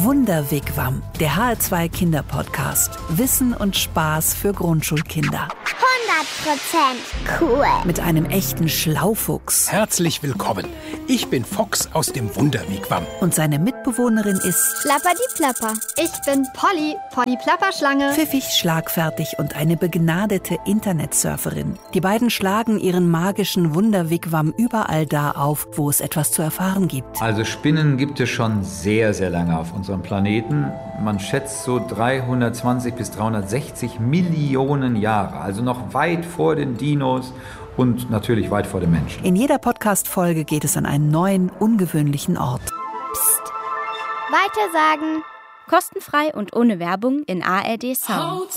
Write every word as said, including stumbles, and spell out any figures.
Wunderwigwam, der H R zwei Kinderpodcast. Wissen und Spaß für Grundschulkinder. hundert Prozent cool. Mit einem echten Schlaufuchs. Herzlich willkommen. Ich bin Fox aus dem Wunderwigwam. Und seine Mitbewohnerin ist Plapperdiplapper. Ich bin Polly, Polly Plapperschlange. pfiffig, schlagfertig und eine begnadete Internetsurferin. Die beiden schlagen ihren magischen Wunderwigwam überall da auf, wo es etwas zu erfahren gibt. Also Spinnen gibt es schon sehr, sehr lange auf unserem Planeten. Man schätzt so dreihundertzwanzig bis dreihundertsechzig Millionen Jahre. Also noch weit vor den Dinos und natürlich weit vor den Menschen. In jeder Podcast-Folge geht es an einen neuen, ungewöhnlichen Ort. Psst. Weitersagen. Kostenfrei und ohne Werbung in A R D Sound.